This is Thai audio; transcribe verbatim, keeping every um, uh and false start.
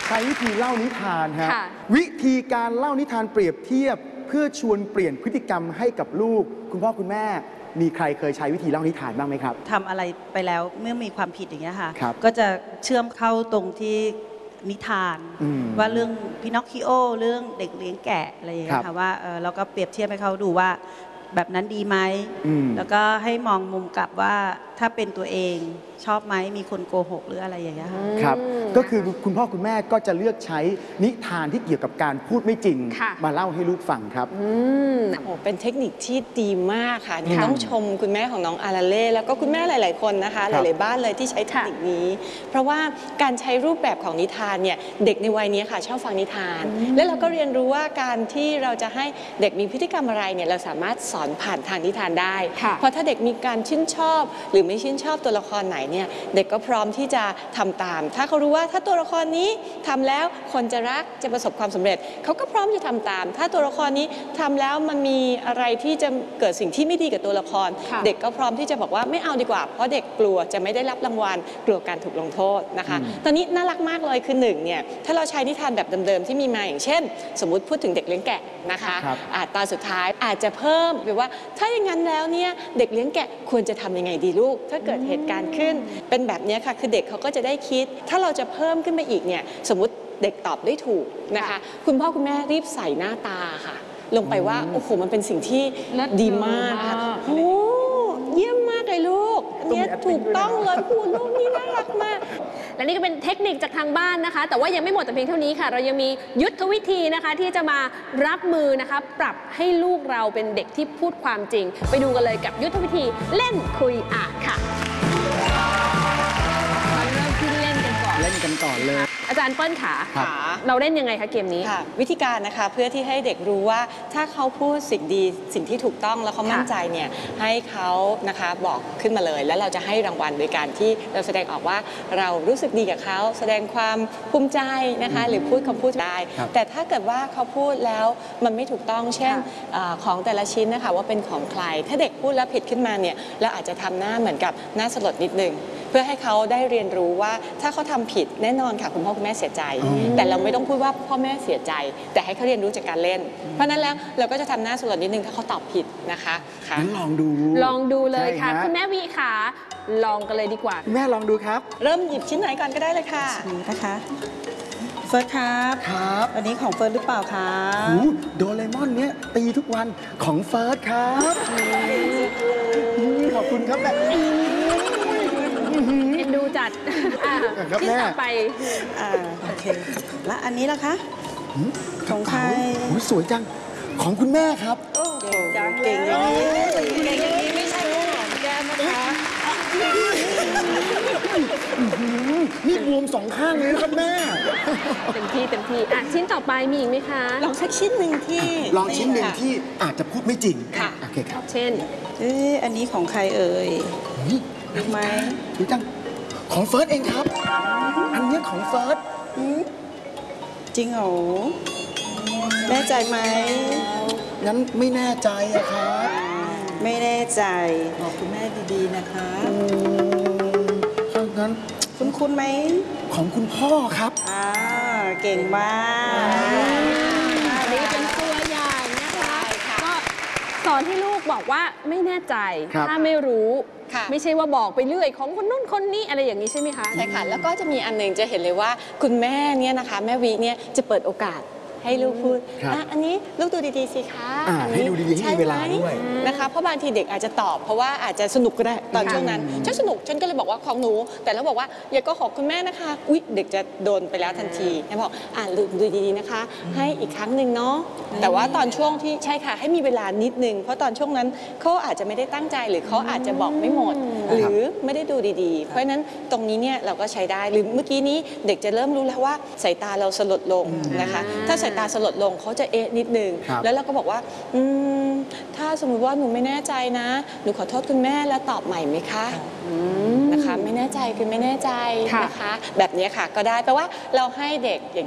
ใช้วิธีเล่านิทานฮะวิธีการเล่านิทานเปรียบเทียบเพื่อชวนเปลี่ยนพฤติกรรมให้กับลูกคุณพ่อคุณแม่มีใครเคยใช้วิธีเล่านิทานบ้างไหมครับทำอะไรไปแล้วเมื่อมีความผิดอย่างเงี้ยค่ะครับก็จะเชื่อมเข้าตรงที่นิทานว่าเรื่องพินอคคิโอเรื่องเด็กเลี้ยงแกะอะไรอย่างเงี้ยค่ะว่าเราก็เปรียบเทียบให้เขาดูว่าแบบนั้นดีไหมแล้วก็ให้มองมุมกลับว่าถ้าเป็นตัวเองชอบไหมมีคนโกหกหรืออะไรอย่างเงี้ยครับก็คือคุณพ่อคุณแม่ก็จะเลือกใช้นิทานที่เกี่ยวกับการพูดไม่จริงมาเล่าให้ลูกฟังครับอืมโอ้เป็นเทคนิคที่ดีมากค่ะต้องชมคุณแม่ของน้องอาราเล่แล้วก็คุณแม่หลายๆคนนะคะหลายๆบ้านเลยที่ใช้เทคนิคนี้เพราะว่าการใช้รูปแบบของนิทานเนี่ยเด็กในวัยนี้ค่ะชอบฟังนิทานและเราก็เรียนรู้ว่าการที่เราจะให้เด็กมีพฤติกรรมอะไรเนี่ยเราสามารถสอนผ่านทางนิทานได้เพราะถ้าเด็กมีการชื่นชอบหรือไม่ชื่นชอบตัวละครไหนเนี่ยเด็กก็พร้อมที่จะทำตามถ้าเขารู้ว่าถ้าตัวละครนี้ทำแล้วคนจะรักจะประสบความสำเร็จเขาก็พร้อมจะทำตามถ้าตัวละครนี้ทำแล้วมันมีอะไรที่จะเกิดสิ่งที่ไม่ดีกับตัวละครเด็กก็พร้อมที่จะบอกว่าไม่เอาดีกว่าเพราะเด็กกลัวจะไม่ได้รับรางวัลกลัวการถูกลงโทษนะคะตอนนี้น่ารักมากเลยคือหนึ่งเนี่ยถ้าเราใช้นิทานแบบเดิมๆที่มีมาอย่างเช่นสมมุติพูดถึงเด็กเลี้ยงแกะนะคะอาจตอนสุดท้ายอาจจะเพิ่มหรือว่าถ้าอย่างนั้นแล้วเนี่ยเด็กเลี้ยงแกะควรจะทำยังไงดีลูกถ้าเกิดเหตุการณ์ขึ้นเป็นแบบนี้ค่ะคือเด็กเขาก็จะได้คิดถ้าเราจะเพิ่มขึ้นไปอีกเนี่ยสมมติเด็กตอบได้ถูกนะคะคุณพ่อคุณแม่รีบใส่หน้าตาค่ะลงไปว่าโอ้โหมันเป็นสิ่งที่ดีมากค่ะโอ้เยี่ยมมากเลยลูกเนี่ยถูกต้องเลยพูดลูกนี่น่ารักมากและนี่ก็เป็นเทคนิคจากทางบ้านนะคะแต่ว่ายังไม่หมดแต่เพียงเท่านี้ค่ะเรายังมียุทธวิธีนะคะที่จะมารับมือนะคะปรับให้ลูกเราเป็นเด็กที่พูดความจริงไปดูกันเลยกับยุทธวิธีเล่นคุยอ่านค่ะเริ่มที่เล่นกันก่อนเล่นกันก่อนเลยอาจารย์เปิ้ลขาเราเล่นยังไงคะเกมนี้ค่ะวิธีการนะคะเพื่อที่ให้เด็กรู้ว่าถ้าเขาพูดสิ่งดีสิ่งที่ถูกต้องแล้วเขามั่นใจเนี่ยให้เขานะคะบอกขึ้นมาเลยแล้วเราจะให้รางวัลโดยการที่เราแสดงออกว่าเรารู้สึกดีกับเขาแสดงความภูมิใจนะคะหรือพูดคำพูดได้แต่ถ้าเกิดว่าเขาพูดแล้วมันไม่ถูกต้องเช่นของแต่ละชิ้นนะคะว่าเป็นของใครถ้าเด็กพูดแล้วผิดขึ้นมาเนี่ยเราอาจจะทำหน้าเหมือนกับหน้าสลดนิดนึงเพื่อให้เขาได้เรียนรู้ว่าถ้าเขาทำผิดแน่นอนค่ะคุณพ่อคุณแม่เสียใจแต่เราไม่ต้องพูดว่าพ่อแม่เสียใจแต่ให้เขาเรียนรู้จากการเล่นเพราะนั้นแล้วเราก็จะทำหน้าสลดนิดนึงถ้าเขาตอบผิดนะคะงั้นลองดูลองดูเลยค่ะคุณแม่วีขาลองกันเลยดีกว่าคุณแม่ลองดูครับเริ่มหยิบชิ้นไหนก่อนก็ได้เลยค่ะนี่นะคะเฟิร์สครับครับอันนี้ของเฟิร์สหรือเปล่าครับโดเรมอนเนี้ยตีทุกวันของเฟิร์สครับขอบคุณครับแม่เอ็นดูจัดที่ต่อไปโอเคแล้วอันนี้ล่ะคะของใครสวยจังของคุณแม่ครับเก่งจังเก่งอย่างนี้เก่งอย่างนี้ไม่ใช่ของแก้มนะคะนี่บวมสองข้างเลยนะครับแม่เต็มที่เต็มที่อ่ะชิ้นต่อไปมีอีกไหมคะลองสักชิ้นหนึ่งที่ลองชิ้นหนึ่งที่อาจจะพูดไม่จริงค่ะโอเคครับเช่นเอออันนี้ของใครเอ่ยรู้ไหมรู้จังของเฟิร์สเองครับอันนี้ของเฟิร์สจริงเหรอแน่ใจไหมงั้นไม่แน่ใจอะครับไม่แน่ใจบอกคุณแม่ดีๆนะคะงั้นคุณคุณไหมของคุณพ่อครับอ่าเก่งมากนี่เป็นตัวอย่างนะคะก็สอนให้ลูกบอกว่าไม่แน่ใจถ้าไม่รู้ไม่ใช่ว่าบอกไปเรื่อยของคนนู้นคนนี้อะไรอย่างนี้ใช่ไหมคะใช่ค่ะแล้วก็จะมีอันหนึ่งจะเห็นเลยว่าคุณแม่เนี่ยนะคะแม่วิเนี่ยจะเปิดโอกาสให้ลูกพูดอันนี้ลูกดูดีๆสิคะให้ดูดีๆให้มีเวลาด้วยนะคะเพราะบางทีเด็กอาจจะตอบเพราะว่าอาจจะสนุกก็ได้ตอนช่วงนั้นฉันสนุกฉันก็เลยบอกว่าของหนูแต่แล้วบอกว่าอย่าก็ขอคุณแม่นะคะอุ๊ยเด็กจะโดนไปแล้วทันทีให้บอกอ่านดูดีๆนะคะให้อีกครั้งหนึ่งเนาะแต่ว่าตอนช่วงที่ใช่ค่ะให้มีเวลานิดนึงเพราะตอนช่วงนั้นเขาอาจจะไม่ได้ตั้งใจหรือเขาอาจจะบอกไม่หมดหรือไม่ได้ดูดีๆเพราะฉะนั้นตรงนี้เนี่ยเราก็ใช้ได้หรือเมื่อกี้นี้เด็กจะเริ่มรู้แล้วว่าสายตาเราสลดลงนะคะถ้าสายตาสลดลงเขาจะเอ๊ะนิดนึงแล้วเราก็บอกว่าอืมถ้าสมมุติว่าหนูไม่แน่ใจนะหนูขอโทษคุณแม่แล้วตอบใหม่ไหมคะนะคะไม่แน่ใจคือไม่แน่ใจนะคะแบบนี้ค่ะก็ได้แปลว่าเราให้เด็กอย่าง